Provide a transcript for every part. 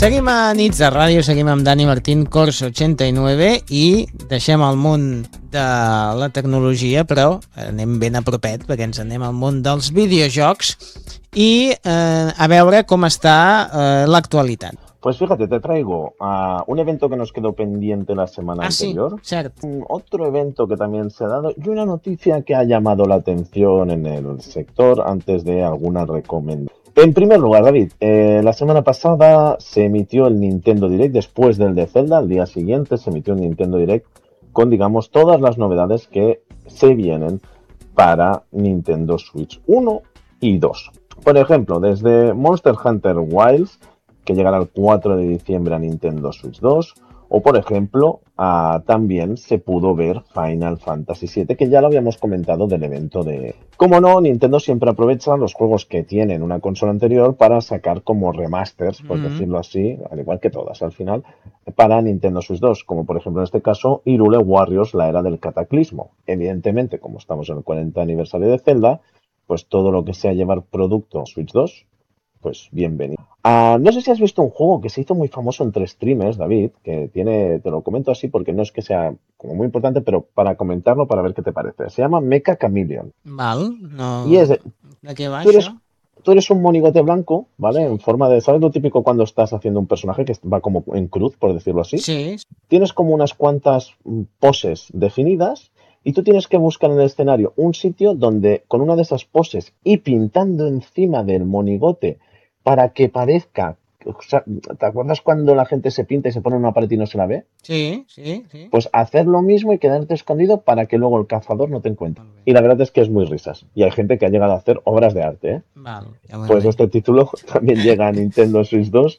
Seguim a Nits de Ràdio, seguim amb Dani Martín, Cors 89, i deixem el món de la tecnologia, però anem ben a propet, perquè ens anem al món dels videojocs i a veure com està l'actualitat. Pues fíjate, te traigo un evento que nos quedó pendiente la semana anterior. Sí, cierto. Otro evento que también se ha dado y una noticia que ha llamado la atención en el sector antes de alguna recomendación. En primer lugar, David, la semana pasada se emitió el Nintendo Direct después del de Zelda. Al día siguiente se emitió el Nintendo Direct con, digamos, todas las novedades que se vienen para Nintendo Switch 1 y 2. Por ejemplo, desde Monster Hunter Wilds, que llegará el 4 de diciembre a Nintendo Switch 2, o por ejemplo, también se pudo ver Final Fantasy VII, que ya lo habíamos comentado del evento de... Como no, Nintendo siempre aprovecha los juegos que tienen una consola anterior para sacar como remasters, por decirlo así, al igual que todas al final, para Nintendo Switch 2, como por ejemplo en este caso Hyrule Warriors, la era del cataclismo. Evidentemente, como estamos en el 40 aniversario de Zelda, pues todo lo que sea llevar producto Switch 2, pues bienvenido. No sé si has visto un juego que se hizo muy famoso entre streamers, David, que tiene, te lo comento así porque no es que sea como muy importante, pero para comentarlo, para ver qué te parece. Se llama Mecha Chameleon. Val, no... Y es, ¿De qué va tú eres un monigote blanco, ¿vale? En forma de, ¿sabes lo típico cuando estás haciendo un personaje que va como en cruz, por decirlo así? Sí. Tienes como unas cuantas poses definidas y tú tienes que buscar en el escenario un sitio donde con una de esas poses y pintando encima del monigote para que parezca... O sea, ¿te acuerdas cuando la gente se pinta y se pone en una pared y no se la ve? Sí. Pues hacer lo mismo y quedarte escondido para que luego el cazador no te encuentre. Y la verdad es que es muy risas. Y hay gente que ha llegado a hacer obras de arte, ¿eh? Vale, pues este título también llega a Nintendo Switch 2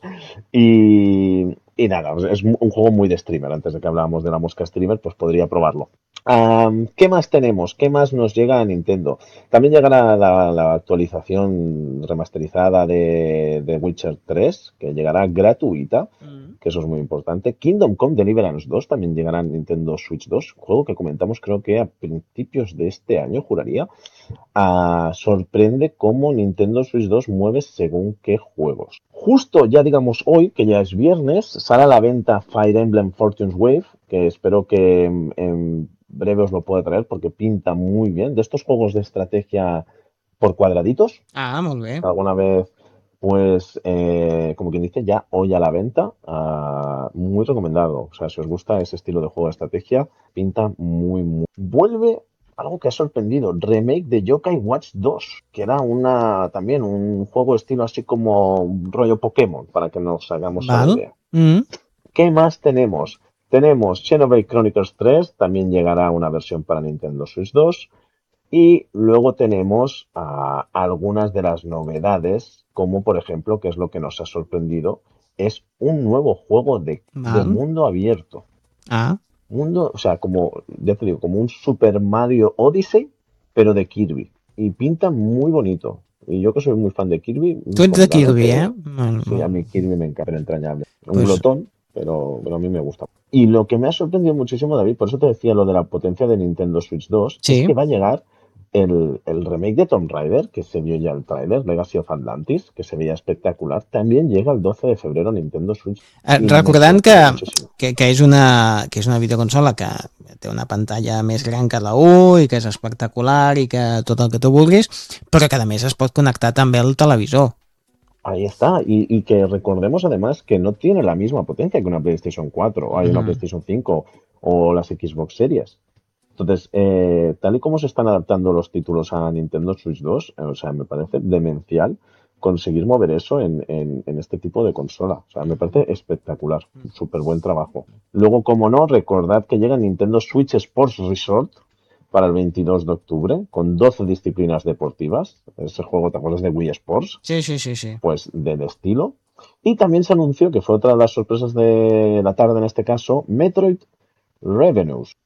y nada, es un juego muy de streamer. Antes de que hablábamos de la mosca streamer, pues podría probarlo. ¿Qué más tenemos? ¿Qué más nos llega a Nintendo? También llegará la actualización remasterizada de Witcher 3, que llegará gratuita, que eso es muy importante. Kingdom Come Deliverance 2 también llegará a Nintendo Switch 2, juego que comentamos creo que a principios de este año, juraría. Sorprende cómo Nintendo Switch 2 mueve según qué juegos. Justo ya digamos hoy, que ya es viernes, sale a la venta Fire Emblem Fortune's Wave, que espero que en breve os lo pueda traer porque pinta muy bien. De estos juegos de estrategia por cuadraditos. Muy bien. Alguna vez, pues, como quien dice, ya hoy a la venta. Muy recomendado. O sea, si os gusta ese estilo de juego de estrategia, pinta muy. Vuelve algo que ha sorprendido, remake de Yokai Watch 2, que era también un juego estilo así como un rollo Pokémon, para que nos hagamos una idea. ¿Qué más tenemos? Tenemos Xenoblade Chronicles 3, también llegará una versión para Nintendo Switch 2. Y luego tenemos algunas de las novedades, como por ejemplo, que es lo que nos ha sorprendido, es un nuevo juego de mundo abierto. Mundo, o sea, como, ya te digo, como un Super Mario Odyssey, pero de Kirby. Y pinta muy bonito. Y yo que soy muy fan de Kirby... Tú eres de Kirby, ¿eh? Sí, a mí Kirby me encanta, entrañable. Un glotón, pero a mí me gusta. Y lo que me ha sorprendido muchísimo, David, por eso te decía lo de la potencia de Nintendo Switch 2, es que va a llegar el remake de Tomb Raider, que se vio ya el tráiler, Legacy of Atlantis, que se veía espectacular, también llega el 12 de febrero a Nintendo Switch. Recordant que és una videoconsola que té una pantalla més gran que la 1 i que és espectacular i que tot el que tu vulguis, però que a més es pot connectar també al televisor. Ahí está, y que recordemos además que no tiene la misma potencia que una PlayStation 4, o hay una PlayStation 5 o las Xbox Series. Entonces, tal y como se están adaptando los títulos a Nintendo Switch 2, o sea, me parece demencial conseguir mover eso en este tipo de consola. O sea, me parece espectacular. Súper buen trabajo. Luego, como no, recordad que llega Nintendo Switch Sports Resort para el 22 de octubre, con 12 disciplinas deportivas. Ese juego, ¿te acuerdas de Wii Sports? Sí. Pues del estilo. Y también se anunció, que fue otra de las sorpresas de la tarde en este caso, Metroid Revenues,